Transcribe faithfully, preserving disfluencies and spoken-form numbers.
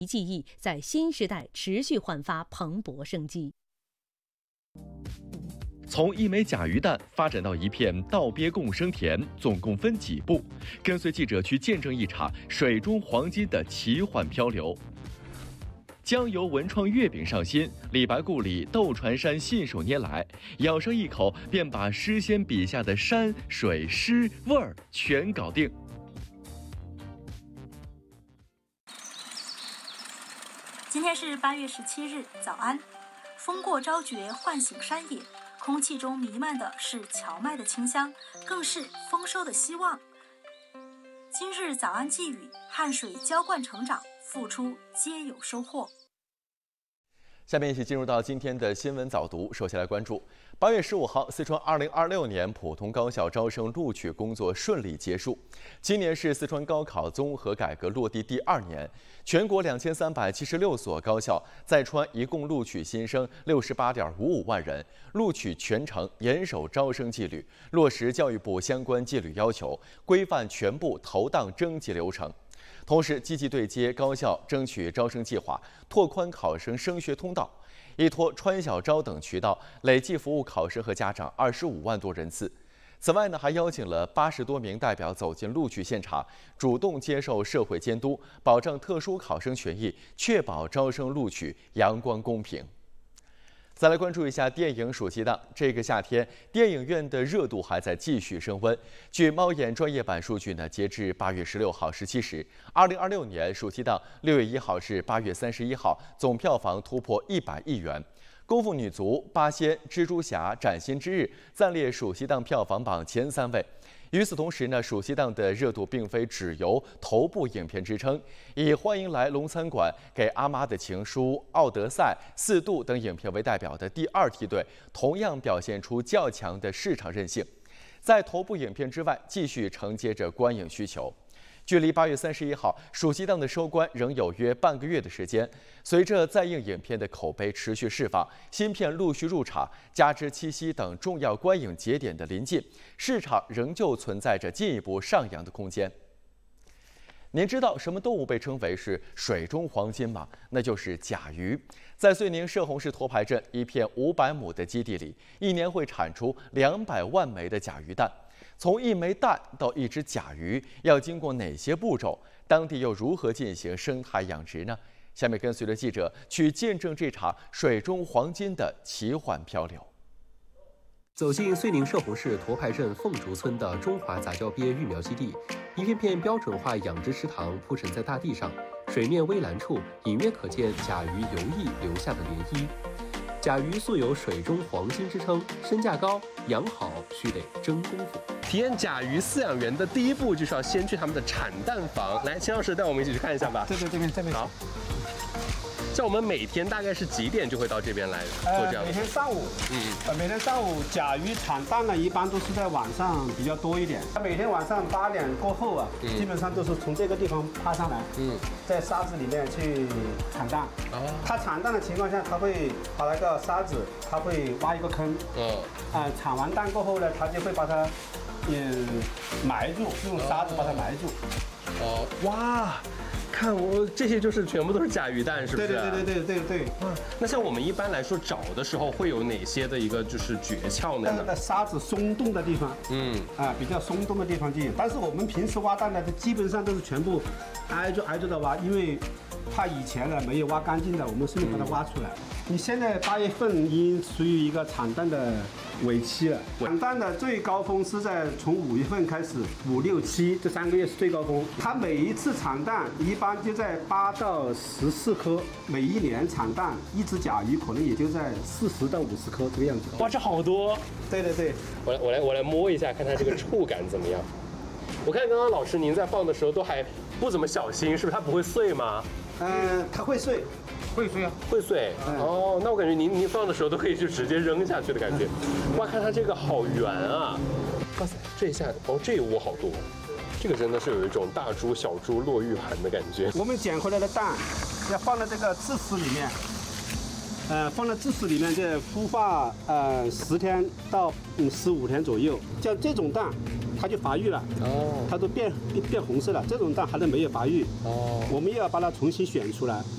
技艺在新时代持续焕发蓬勃生机。 从一枚甲鱼蛋发展到一片稻鳖共生田，总共分几步？跟随记者去见证一场水中黄金的奇幻漂流。将由文创月饼上新，李白故里豆传山信手拈来，咬上一口便把诗仙笔下的山水诗味儿全搞定。 今天是八月十七日，早安。风过昭觉，唤醒山野，空气中弥漫的是荞麦的清香，更是丰收的希望。今日早安寄语：汗水浇灌成长，付出皆有收获。 下面一起进入到今天的新闻早读。首先来关注八月十五号，四川二零二六年普通高校招生录取工作顺利结束。今年是四川高考综合改革落地第二年，全国两千三百七十六所高校在川一共录取新生六十八点五五万人，录取全程严守招生纪律，落实教育部相关纪律要求，规范全部投档征集流程。同时，积极对接高校争取招生计划，拓宽考生升学通道，依托川小招等渠道，累计服务考生和家长二十五万多人次。此外呢，还邀请了八十多名代表走进录取现场，主动接受社会监督，保障特殊考生权益，确保招生录取阳光公平。再来关注一下电影暑期档，这个夏天电影院的热度还在继续升温。据猫眼专业版数据呢，截至八月十六号十七时，二零二六年暑期档六月一号至八月三十一号总票房突破一百亿元。功夫女足、八仙、蜘蛛侠、崭新之日暂列暑期档票房榜前三位。与此同时呢，暑期档的热度并非只由头部影片支撑，以《欢迎来龙餐馆》、给阿妈的情书、奥德赛、四度等影片为代表的第二梯队，同样表现出较强的市场韧性，在头部影片之外继续承接着观影需求。距离八月三十一号暑期档的收官仍有约半个月的时间。随着在映影片的口碑持续释放，新片陆续入场，加之七夕等重要观影节点的临近，市场仍旧存在着进一步上扬的空间。您知道什么动物被称为是水中黄金吗？那就是甲鱼。在遂宁射洪市沱牌镇一片五百亩的基地里，一年会产出两百万枚的甲鱼蛋。从一枚蛋到一只甲鱼，要经过哪些步骤？当地又如何进行生态养殖呢？下面跟随着记者去见证这场水中黄金的奇幻漂流。 走进遂宁射洪市沱牌镇凤竹村的中华杂交鳖育苗基地，一片片标准化养殖池塘铺陈在大地上，水面微蓝处隐约可见甲鱼游弋留下的涟漪。甲鱼素有水中黄金之称，身价高，养好需得真功夫。 体验甲鱼饲养员的第一步就是要先去他们的产蛋房。来，秦老师带我们一起去看一下吧。 对对，这边这边。 好。像我们每天大概是几点就会到这边来做这样的？ 呃、每天上午，嗯，呃，每天上午甲鱼产蛋呢，一般都是在晚上比较多一点。它每天晚上八点过后啊，嗯、基本上都是从这个地方爬上来，嗯，在沙子里面去产蛋。哦。它产蛋的情况下，它会把那个沙子，它会挖一个坑。哦。啊、呃，产完蛋过后呢，它就会把它，嗯，埋住，用沙子把它埋住。 哦，哇。看我这些就是全部都是甲鱼蛋，是不是？ 对对对对对对对。 嗯，那像我们一般来说找的时候，会有哪些的一个就是诀窍呢？ 那个沙子松动的地方，嗯，啊，比较松动的地方就有。但是我们平时挖蛋呢，基本上都是全部挨着挨着的挖，因为怕以前呢没有挖干净的，我们顺便把它挖出来。嗯、你现在八月份已经属于一个产蛋的尾期了，产蛋的最高峰是在从五月份开始，五六七这三个月是最高峰。它每一次产蛋一般就在八到十四颗，每一年产蛋一只甲鱼可能也就在四十到五十颗这个样子。 哇，这好多！ 对对对， 我来我来我来摸一下，看它这个触感怎么样。我看刚刚老师您在放的时候都还不怎么小心，是不是它不会碎吗？ 嗯、呃，它会碎。会碎啊， 会碎。嗯、哦，那我感觉您您放的时候都可以就直接扔下去的感觉。哇，看它这个好圆啊！哇塞，这一下哦，这一窝好多，这个真的是有一种大猪小猪落玉盘的感觉。 我们捡回来的蛋要放在这个制式里面，呃，放在制式里面再孵化呃十天到嗯十五天左右，像这种蛋。它就发育了，哦，它都变变变红色了。这种蛋还是没有发育，哦，我们又要把它重新选出来。